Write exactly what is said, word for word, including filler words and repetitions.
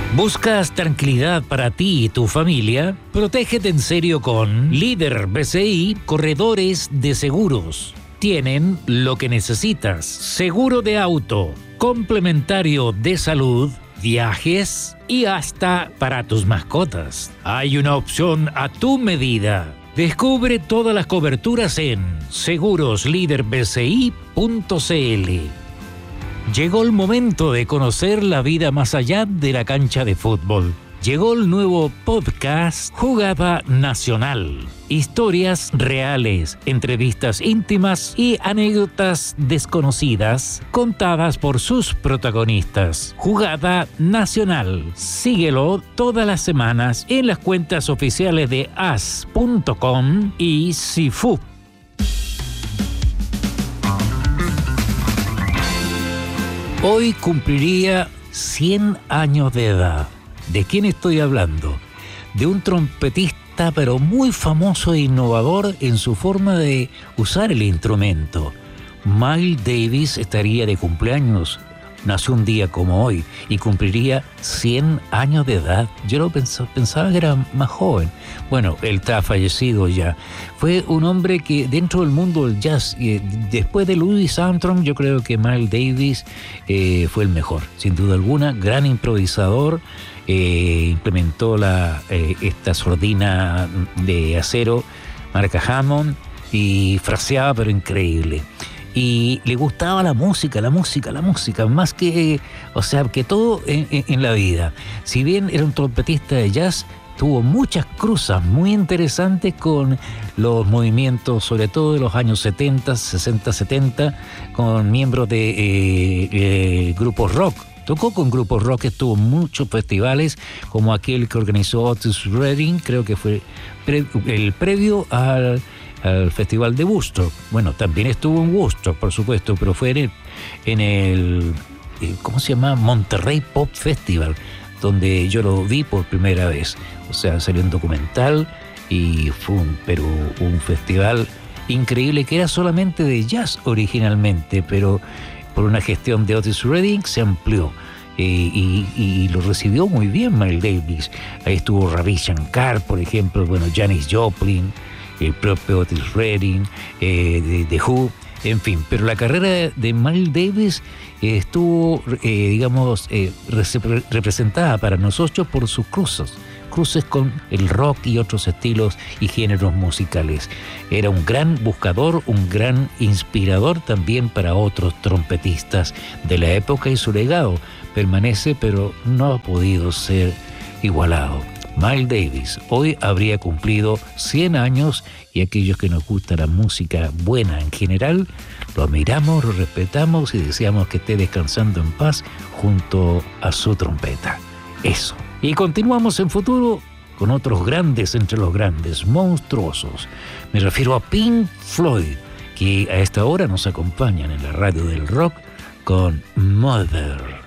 ¿Buscas tranquilidad para ti y tu familia? Protégete en serio con Líder B C I Corredores de Seguros. Tienen lo que necesitas: seguro de auto, complementario de salud, viajes y hasta para tus mascotas. Hay una opción a tu medida. Descubre todas las coberturas en seguros líder b c i punto c l. Llegó el momento de conocer la vida más allá de la cancha de fútbol. Llegó el nuevo podcast Jugada Nacional. Historias reales, entrevistas íntimas y anécdotas desconocidas contadas por sus protagonistas. Jugada Nacional. Síguelo todas las semanas en las cuentas oficiales de as punto com y Sifu. Hoy cumpliría cien años de edad. ¿De quién estoy hablando? De un trompetista pero muy famoso e innovador en su forma de usar el instrumento. Miles Davis estaría de cumpleaños. Nació un día como hoy y cumpliría cien años de edad. Yo lo pensaba, pensaba que era más joven. Bueno, él está fallecido ya. Fue un hombre que dentro del mundo del jazz, eh, después de Louis Armstrong, yo creo que Miles Davis eh, fue el mejor, sin duda alguna. Gran improvisador. Eh, implementó la, eh, esta sordina de acero marca Hammond y fraseaba pero increíble. Y le gustaba la música, la música, la música, más que, o sea, que todo en, en, en la vida. Si bien era un trompetista de jazz, tuvo muchas cruzas muy interesantes con los movimientos, sobre todo de los años setenta, sesenta, setenta, con miembros de eh, eh, grupos rock. Tocó con grupos rock, estuvo en muchos festivales, como aquel que organizó Otis Redding, creo que fue pre- el previo al... al Festival de Woodstock. Bueno, también estuvo en Woodstock, por supuesto, pero fue en el, en el ¿cómo se llama? Monterrey Pop Festival, donde yo lo vi por primera vez. O sea, salió un documental y fue un, pero un festival increíble que era solamente de jazz originalmente, pero por una gestión de Otis Redding se amplió. Eh, y, y lo recibió muy bien Miles Davis. Ahí estuvo Ravi Shankar, por ejemplo, bueno, Janis Joplin, el propio Otis Redding, eh, de The Who, en fin. Pero la carrera de Miles Davis eh, estuvo, eh, digamos, eh, re- representada para nosotros por sus cruces, cruces con el rock y otros estilos y géneros musicales. Era un gran buscador, un gran inspirador también para otros trompetistas de la época, y su legado permanece, pero no ha podido ser igualado. Miles Davis hoy habría cumplido cien años, y aquellos que nos gusta la música buena en general, lo admiramos, lo respetamos y deseamos que esté descansando en paz junto a su trompeta. Eso. Y continuamos en futuro con otros grandes entre los grandes, monstruosos. Me refiero a Pink Floyd, que a esta hora nos acompañan en la radio del rock con Mother.